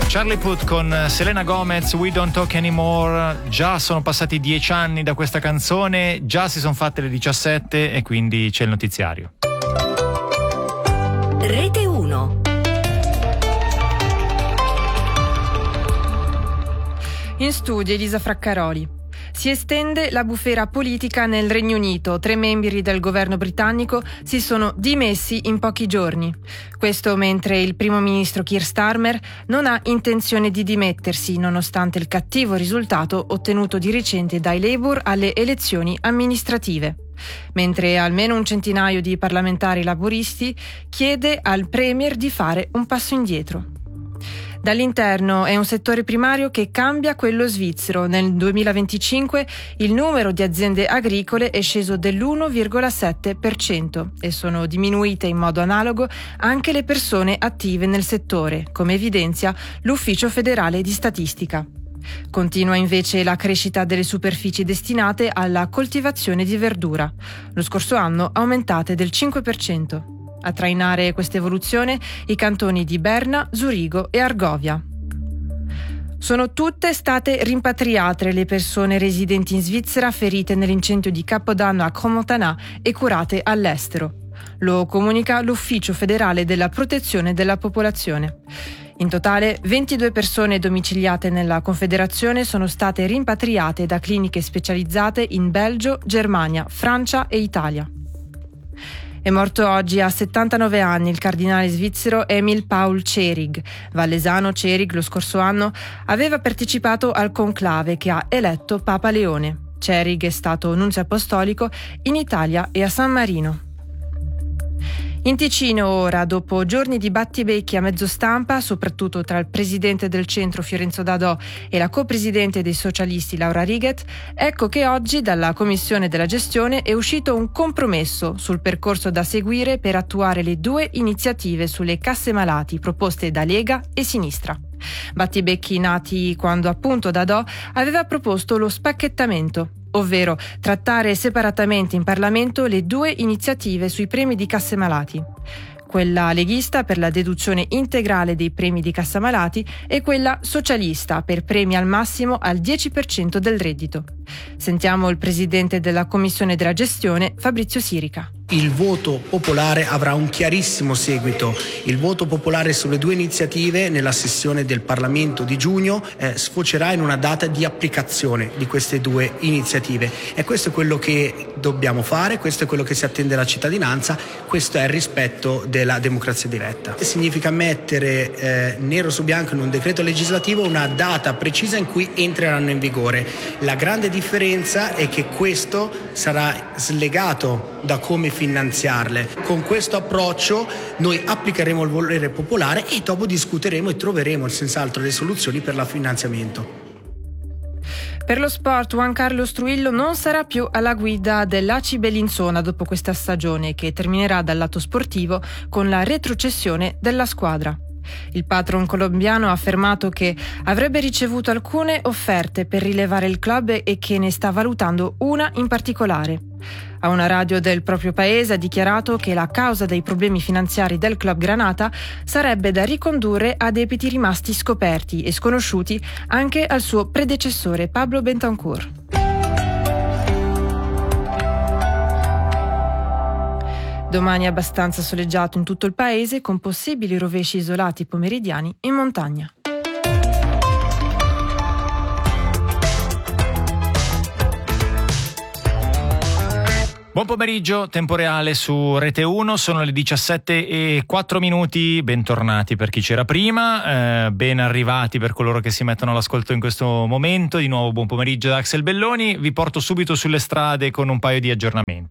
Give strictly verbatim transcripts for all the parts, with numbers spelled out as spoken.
Charlie Puth con Selena Gomez, We Don't Talk Anymore. Già sono passati dieci anni da questa canzone, già si sono fatte le diciassette e quindi c'è il notiziario. Rete uno. In studio Elisa Fraccaroli. Si estende la bufera politica nel Regno Unito. Tre membri del governo britannico si sono dimessi in pochi giorni. Questo mentre il primo ministro Keir Starmer non ha intenzione di dimettersi, nonostante il cattivo risultato ottenuto di recente dai Labour alle elezioni amministrative. Mentre almeno un centinaio di parlamentari laburisti chiede al Premier di fare un passo indietro. Dall'interno è un settore primario che cambia quello svizzero. Nel duemilaventicinque il numero di aziende agricole è sceso dell'uno virgola sette per cento e sono diminuite in modo analogo anche le persone attive nel settore, come evidenzia l'Ufficio federale di statistica. Continua invece la crescita delle superfici destinate alla coltivazione di verdura, lo scorso anno aumentate del cinque per cento. A trainare questa evoluzione i cantoni di Berna, Zurigo e Argovia. Sono tutte state rimpatriate le persone residenti in Svizzera ferite nell'incendio di Capodanno a Crans-Montana e curate all'estero. Lo comunica l'Ufficio federale della protezione della popolazione. In totale, ventidue persone domiciliate nella Confederazione sono state rimpatriate da cliniche specializzate in Belgio, Germania, Francia e Italia. È morto oggi a settantanove anni il cardinale svizzero Emil Paul Cerig. Vallesano, Cerig lo scorso anno aveva partecipato al conclave che ha eletto Papa Leone. Cerig è stato nunzio apostolico in Italia e a San Marino. In Ticino ora, dopo giorni di battibecchi a mezzo stampa, soprattutto tra il presidente del centro Fiorenzo Dadò e la copresidente dei socialisti Laura Righet, ecco che oggi dalla Commissione della Gestione è uscito un compromesso sul percorso da seguire per attuare le due iniziative sulle casse malati proposte da Lega e Sinistra. Battibecchi nati quando appunto Dadò aveva proposto lo spacchettamento, ovvero trattare separatamente in Parlamento le due iniziative sui premi di casse malati. Quella leghista per la deduzione integrale dei premi di cassa malati e quella socialista per premi al massimo al dieci per cento del reddito. Sentiamo il presidente della Commissione della Gestione, Fabrizio Sirica. Il voto popolare avrà un chiarissimo seguito. Il voto popolare sulle due iniziative nella sessione del Parlamento di giugno eh, sfocerà in una data di applicazione di queste due iniziative. E questo è quello che dobbiamo fare, questo è quello che si attende dalla cittadinanza, questo è il rispetto della democrazia diretta. Significa mettere eh, nero su bianco in un decreto legislativo una data precisa in cui entreranno in vigore. La grande differenza è che questo sarà slegato da come finanziarle. Con questo approccio noi applicheremo il volere popolare e dopo discuteremo e troveremo senz'altro le soluzioni per il finanziamento. Per lo sport, Juan Carlos Trujillo non sarà più alla guida dell'A C I Bellinzona dopo questa stagione, che terminerà dal lato sportivo con la retrocessione della squadra. Il patron colombiano ha affermato che avrebbe ricevuto alcune offerte per rilevare il club e che ne sta valutando una in particolare. A una radio del proprio paese ha dichiarato che la causa dei problemi finanziari del club Granata sarebbe da ricondurre a debiti rimasti scoperti e sconosciuti anche al suo predecessore Pablo Bentancur. Domani è abbastanza soleggiato in tutto il paese, con possibili rovesci isolati pomeridiani in montagna. Buon pomeriggio, tempo reale su Rete uno, sono le diciassette e quattro minuti, bentornati per chi c'era prima, eh, ben arrivati per coloro che si mettono all'ascolto in questo momento, di nuovo buon pomeriggio da Axel Belloni, vi porto subito sulle strade con un paio di aggiornamenti.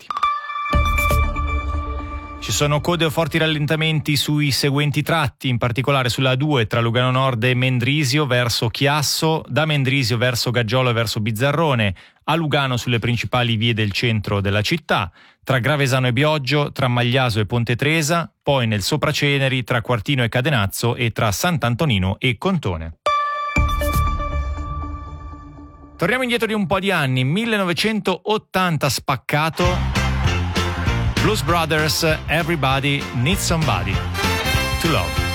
Ci sono code o forti rallentamenti sui seguenti tratti, in particolare sulla A due tra Lugano Nord e Mendrisio verso Chiasso, da Mendrisio verso Gaggiolo e verso Bizzarrone, a Lugano sulle principali vie del centro della città, tra Gravesano e Bioggio, tra Magliaso e Ponte Tresa, poi nel Sopraceneri tra Quartino e Cadenazzo e tra Sant'Antonino e Contone. Torniamo indietro di un po' di anni, millenovecentottanta spaccato, Blues Brothers, Everybody Needs Somebody to Love.